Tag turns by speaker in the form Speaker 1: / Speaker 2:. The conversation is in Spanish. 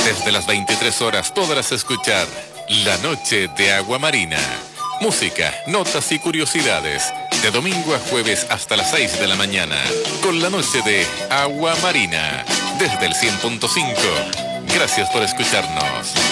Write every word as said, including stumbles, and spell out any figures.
Speaker 1: Desde las veintitrés horas podrás escuchar La Noche de Agua Marina. Música, notas y curiosidades. De domingo a jueves hasta las seis de la mañana. Con La Noche de Agua Marina. Desde el cien punto cinco. Gracias por escucharnos.